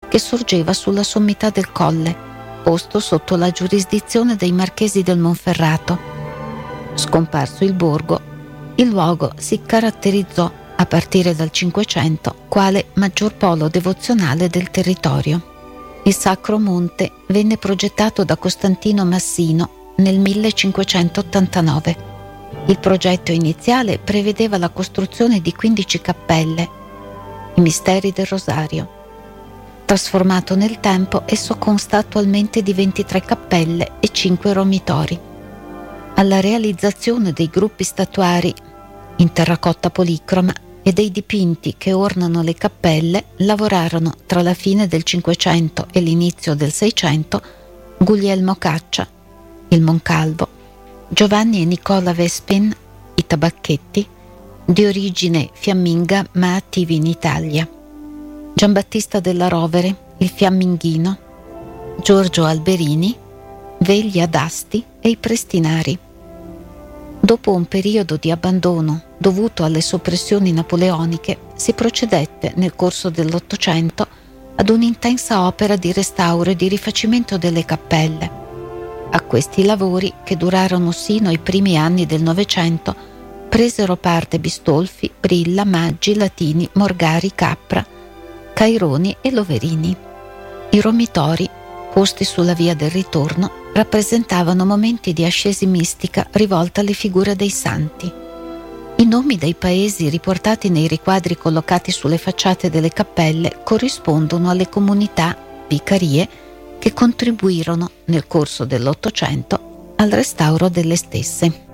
che sorgeva sulla sommità del colle, posto sotto la giurisdizione dei marchesi del Monferrato. Scomparso il borgo, il luogo si caratterizzò a partire dal Cinquecento quale maggior polo devozionale del territorio. Il Sacro Monte venne progettato da Costantino Massino nel 1589. Il progetto iniziale prevedeva la costruzione di 15 cappelle, i Misteri del Rosario. Trasformato nel tempo, esso consta attualmente di 23 cappelle e 5 romitori. Alla realizzazione dei gruppi statuari in terracotta policroma e dei dipinti che ornano le cappelle lavorarono tra la fine del Cinquecento e l'inizio del Seicento Guglielmo Caccia, il Moncalvo, Giovanni e Nicola Vespin, i Tabacchetti, di origine fiamminga ma attivi in Italia, Giambattista della Rovere, il Fiamminghino, Giorgio Alberini, Veglia d'Asti e i Prestinari. Dopo un periodo di abbandono dovuto alle soppressioni napoleoniche, si procedette nel corso dell'Ottocento ad un'intensa opera di restauro e di rifacimento delle cappelle. A questi lavori, che durarono sino ai primi anni del Novecento, presero parte Bistolfi, Brilla, Maggi, Latini, Morgari, Cappra, Caironi e Loverini. I romitori, posti sulla via del ritorno, rappresentavano momenti di ascesi mistica rivolta alle figure dei santi. I nomi dei paesi riportati nei riquadri collocati sulle facciate delle cappelle corrispondono alle comunità, vicarie, che contribuirono nel corso dell'Ottocento al restauro delle stesse.